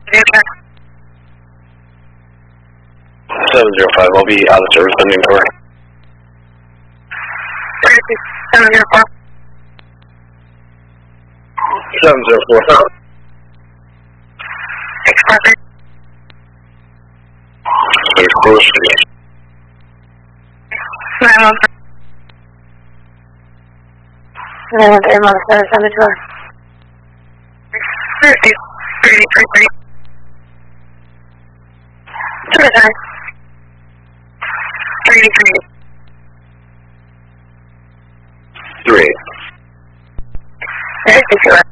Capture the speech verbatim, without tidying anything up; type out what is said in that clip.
seven zero five, I'll be out of service ending door. seven zero four. seven zero four. six four three. six four three. nine one three. nine one three, Mother Service on the door. thirty, thirty, thirty. Two nine. Three, three. Three. Thirty, zero.